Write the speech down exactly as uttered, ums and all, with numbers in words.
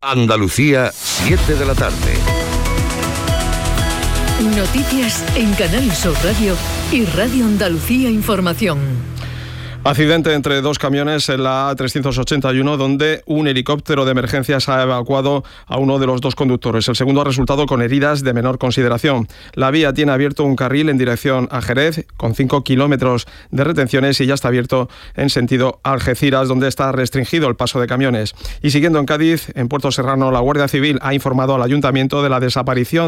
Andalucía, siete de la tarde. Noticias en Canal Sur Radio y Radio Andalucía Información. Accidente entre dos camiones en la A trescientos ochenta y uno, donde un helicóptero de emergencias ha evacuado a uno de los dos conductores. El segundo ha resultado con heridas de menor consideración. La vía tiene abierto un carril en dirección a Jerez, con cinco kilómetros de retenciones, y ya está abierto en sentido Algeciras, donde está restringido el paso de camiones. Y siguiendo en Cádiz, en Puerto Serrano, la Guardia Civil ha informado al Ayuntamiento de la desaparición